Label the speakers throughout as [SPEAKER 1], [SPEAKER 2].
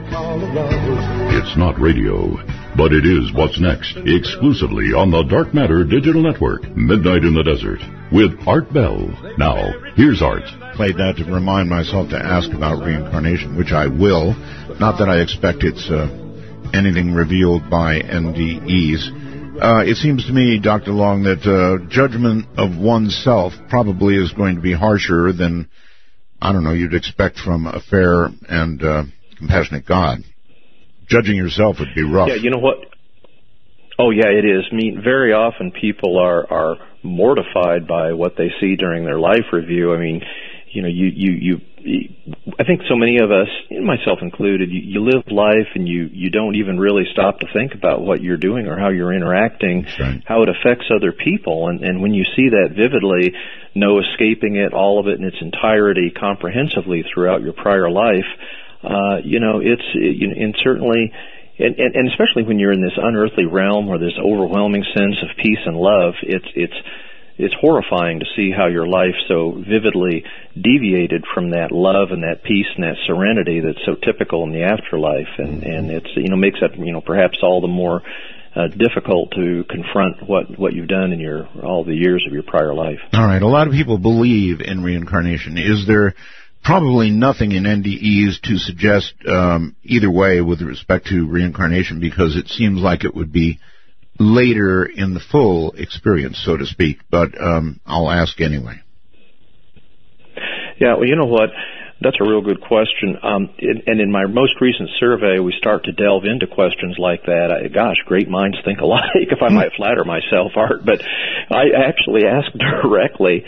[SPEAKER 1] It's not radio, but it is what's next, exclusively on the Dark Matter Digital Network, Midnight in the Desert, with Art Bell. Now, here's Art.
[SPEAKER 2] Played that to remind myself to ask about reincarnation, which I will. Not that I expect it's anything revealed by NDEs. It seems to me, Dr. Long, that judgment of oneself probably is going to be harsher than, I don't know, you'd expect from a fair and compassionate God. Judging yourself would be rough.
[SPEAKER 3] Yeah, you know what? Oh, yeah, it is. I mean, very often people are mortified by what they see during their life review. I mean, you know, I think so many of us, myself included, you live life and you don't even really stop to think about what you're doing or how you're interacting,
[SPEAKER 2] right,
[SPEAKER 3] how it affects other people. And when you see that vividly, no escaping it, all of it in its entirety, comprehensively throughout your prior life, you know, and certainly, and especially when you're in this unearthly realm or this overwhelming sense of peace and love, it's horrifying to see how your life so vividly deviated from that love and that peace and that serenity that's so typical in the afterlife, and it's, you know, makes it, you know, perhaps all the more difficult to confront what you've done in all the years of your prior life.
[SPEAKER 2] All right, a lot of people believe in reincarnation. Is there probably nothing in NDEs to suggest either way with respect to reincarnation, because it seems like it would be later in the full experience, so to speak, but I'll ask anyway.
[SPEAKER 3] Yeah, well, you know what? That's a real good question. And in my most recent survey, we start to delve into questions like that. Gosh, great minds think alike, if I might flatter myself, Art. But I actually asked directly,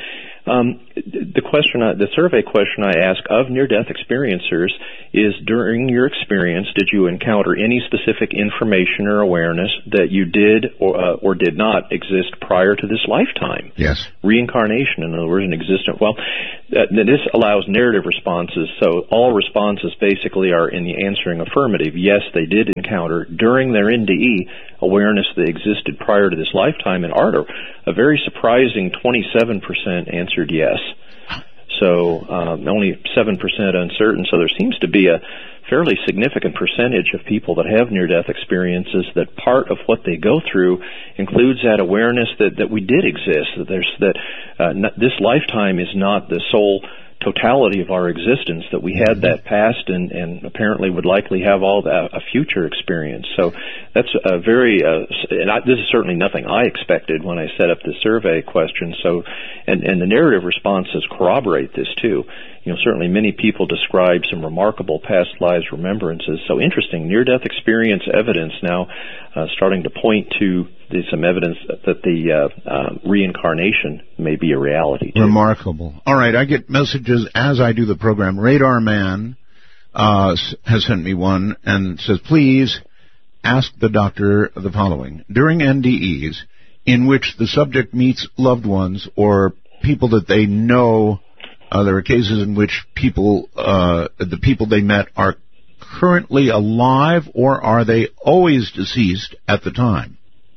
[SPEAKER 3] the survey question I ask of near-death experiencers is, during your experience, did you encounter any specific information or awareness that you did or did not exist prior to this lifetime?
[SPEAKER 2] Yes.
[SPEAKER 3] Reincarnation, in other words, an existence. Well, this allows narrative responses, so all responses basically are in the answering affirmative. Yes, they did encounter, during their NDE, awareness that existed prior to this lifetime. And Art, a very surprising 27% answered yes. So only 7% uncertain. So there seems to be a fairly significant percentage of people that have near-death experiences that part of what they go through includes that awareness that we did exist, that this lifetime is not the sole totality of our existence, that we had that past and apparently would likely have a future experience. So that's a very, this is certainly nothing I expected when I set up the survey question. So, and the narrative responses corroborate this too. You know, certainly many people describe some remarkable past lives remembrances. So interesting, near-death experience evidence now starting to point to some evidence that the reincarnation may be a reality too.
[SPEAKER 2] Remarkable. All right, I get messages as I do the program. Radar Man has sent me one and says, please ask the doctor the following. During NDEs, in which the subject meets loved ones or people that they know, there are cases in which the people they met are currently alive, or are they always deceased at the time?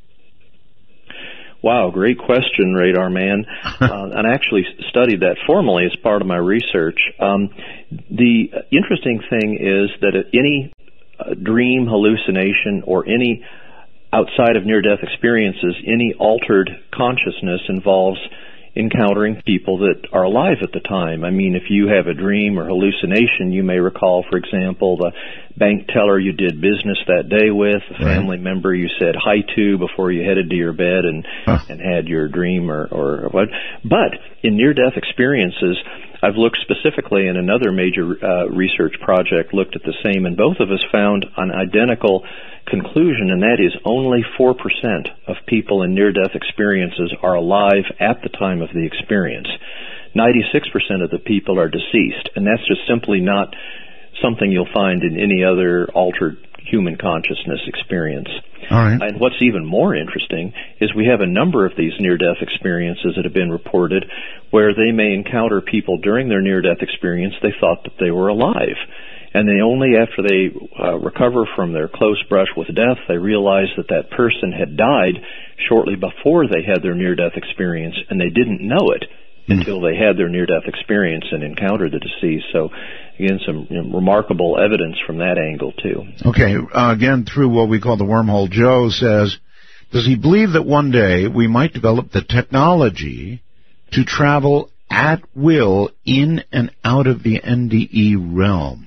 [SPEAKER 3] Wow, great question, Radar Man. And I actually studied that formally as part of my research. The interesting thing is that any dream, hallucination, or any outside of near-death experiences, any altered consciousness involves encountering people that are alive at the time. I mean, if you have a dream or hallucination, you may recall, for example, the bank teller you did business that day with, the family member you said hi to before you headed to your bed and had your dream or what. But in near-death experiences, I've looked specifically, in another major research project looked at the same, and both of us found an identical conclusion, and that is only 4% of people in near-death experiences are alive at the time of the experience. 96% of the people are deceased, and that's just simply not something you'll find in any other altered human consciousness experience.
[SPEAKER 2] All right.
[SPEAKER 3] And what's even more interesting is we have a number of these near-death experiences that have been reported where they may encounter people during their near-death experience they thought that they were alive. And they only after they recover from their close brush with death, they realize that that person had died shortly before they had their near-death experience, and they didn't know it until they had their near-death experience and encountered the deceased. So again, some remarkable evidence from that angle, too.
[SPEAKER 2] Okay, again, through what we call the wormhole, Joe says, does he believe that one day we might develop the technology to travel at will in and out of the NDE realm?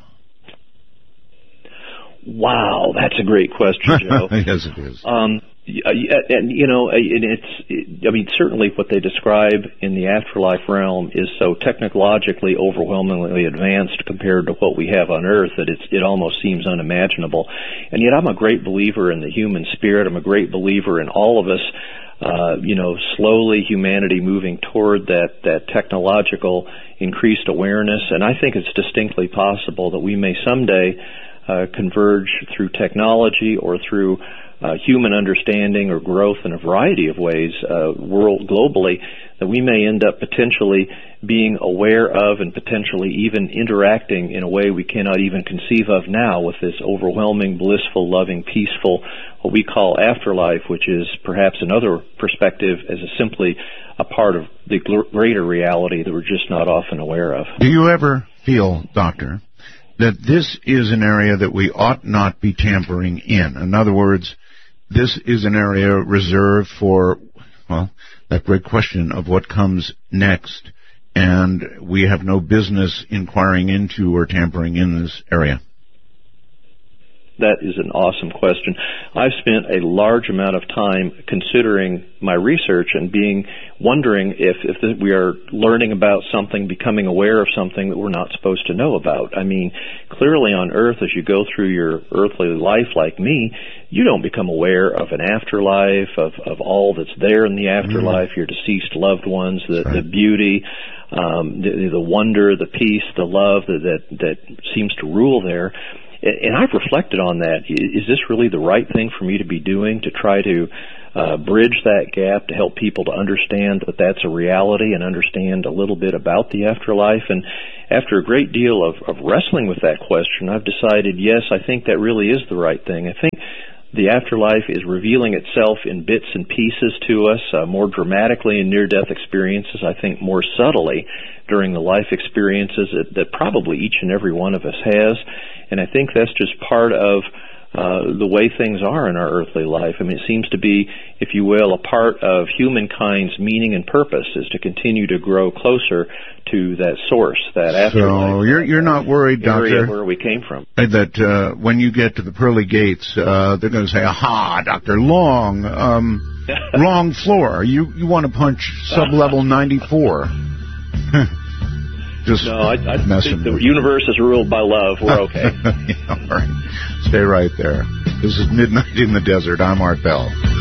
[SPEAKER 3] Wow, that's a great question, Joe.
[SPEAKER 2] Yes, it is.
[SPEAKER 3] And certainly what they describe in the afterlife realm is so technologically overwhelmingly advanced compared to what we have on Earth that it almost seems unimaginable. And yet I'm a great believer in the human spirit. I'm a great believer in all of us, slowly humanity moving toward that technological increased awareness. And I think it's distinctly possible that we may someday converge through technology or through human understanding or growth in a variety of ways globally, that we may end up potentially being aware of and potentially even interacting in a way we cannot even conceive of now with this overwhelming, blissful, loving, peaceful, what we call afterlife, which is perhaps another perspective as simply a part of the greater reality that we're just not often aware of.
[SPEAKER 2] Do you ever feel, Doctor, that this is an area that we ought not be tampering in? In other words, this is an area reserved for, well, that great question of what comes next, and we have no business inquiring into or tampering in this area.
[SPEAKER 3] That is an awesome question. I've spent a large amount of time considering my research and wondering if we are learning about something, becoming aware of something that we're not supposed to know about. I mean, clearly on Earth, as you go through your earthly life like me, you don't become aware of an afterlife, of all that's there in the afterlife, your deceased loved ones, the beauty, the wonder, the peace, the love that seems to rule there. And I've reflected on that. Is this really the right thing for me to be doing, to try to bridge that gap, to help people to understand that that's a reality and understand a little bit about the afterlife? And after a great deal of wrestling with that question, I've decided, yes, I think that really is the right thing. I think the afterlife is revealing itself in bits and pieces to us, more dramatically in near-death experiences, I think more subtly during the life experiences that probably each and every one of us has. And I think that's just part of the way things are in our earthly life. I mean, it seems to be, if you will, a part of humankind's meaning and purpose is to continue to grow closer to that source, that afterlife.
[SPEAKER 2] So you're not worried, Doctor,
[SPEAKER 3] where we came from,
[SPEAKER 2] that when you get to the pearly gates, they're going to say, "Aha, Doctor, wrong floor. You want to punch sub-level 94." Just
[SPEAKER 3] no, I think the universe is ruled by love. We're okay.
[SPEAKER 2] All right. Stay right there. This is Midnight in the Desert. I'm Art Bell.